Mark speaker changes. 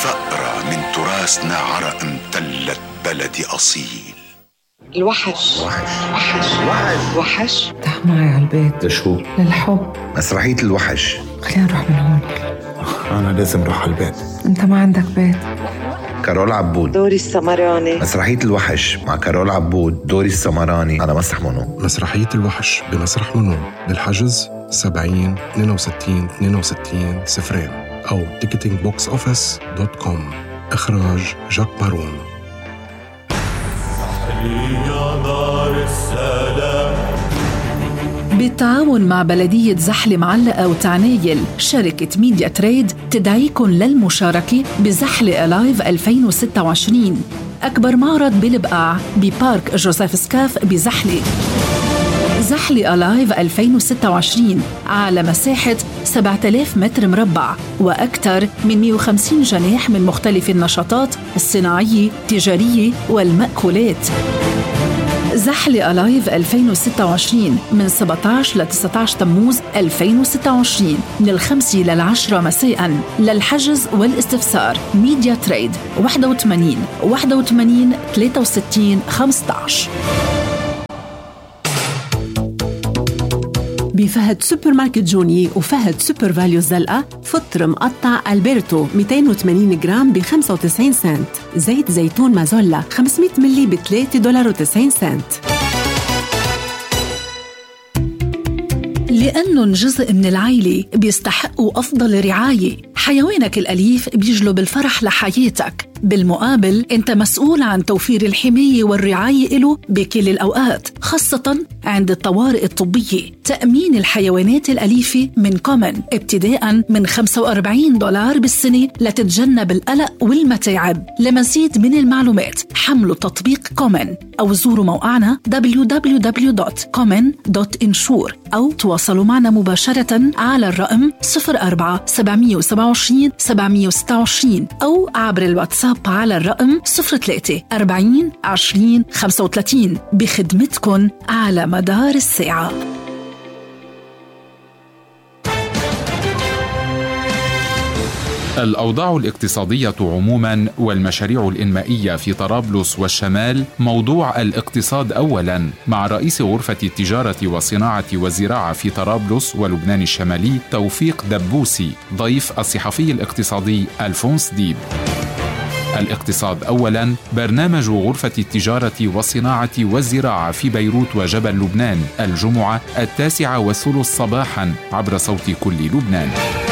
Speaker 1: ثأرة من تراثنا عرق امتلت بلدي أصيل.
Speaker 2: الوحش
Speaker 3: تعال معي على البيت.
Speaker 4: لشو؟
Speaker 3: للحب.
Speaker 4: مسرحية الوحش.
Speaker 3: خلينا نروح من هون.
Speaker 4: أنا لازم أروح على البيت.
Speaker 3: أنت ما عندك بيت.
Speaker 4: كارول عبود،
Speaker 2: دوري السمراني.
Speaker 4: مسرحية الوحش مع كارول عبود، دوري السمراني على مسرح منو.
Speaker 5: مسرحية الوحش بمسرح منو للحجز 70 62 62 0 أو ticketingboxoffice.com. إخراج جاك مارون.
Speaker 6: بالتعاون مع بلدية زحلة معلقة وتعنايل، شركة ميديا تريد تدعيكم للمشاركة بزحلة ألايف 2026، أكبر معرض بالبقاع ببارك جوزيف سكاف بزحلة. زحلة ألايف 2026 على مساحة 7000 متر مربع وأكثر من 150 جناح من مختلف النشاطات الصناعية، التجارية والمأكولات. زحلة ألايف 2026 من 17 ل 19 تموز 2026 من 5 ل 10 مساء. للحجز والاستفسار ميديا تريد 81 81 63 15.
Speaker 7: بفهد سوبر ماركت جوني وفهد سوبر فاليو الزلقة فطر مقطع ألبرتو 280 جرام ب 95 سنت. زيت زيتون مازولا 500 ملي ب $3.90.
Speaker 6: لأنهم جزء من العائلة بيستحقوا أفضل رعاية. حيوانك الأليف بيجلب الفرح لحياتك، بالمقابل أنت مسؤول عن توفير الحماية والرعاية له بكل الأوقات، خاصة عند الطوارئ الطبية. تأمين الحيوانات الأليفة من كومن ابتداء من $45 بالسنة لتتجنب القلق والمتاعب. لمزيد من المعلومات حملوا تطبيق كومن أو زوروا موقعنا www.common.insure أو تواصلوا معنا مباشرة على الرقم 04 727 726 أو عبر الواتساب على الرقم 03 40 20 35 بخدمتكن على مدار الساعة.
Speaker 8: الأوضاع الاقتصادية عموماً والمشاريع الإنمائية في طرابلس والشمال موضوع الاقتصاد أولاً، مع رئيس غرفة التجارة والصناعة والزراعة في طرابلس ولبنان الشمالي توفيق دبوسي، ضيف الصحفي الاقتصادي ألفونس ديب. الاقتصاد أولاً برنامج غرفة التجارة والصناعة والزراعة في بيروت وجبل لبنان، الجمعة 9:30 صباحاً عبر صوت كل لبنان.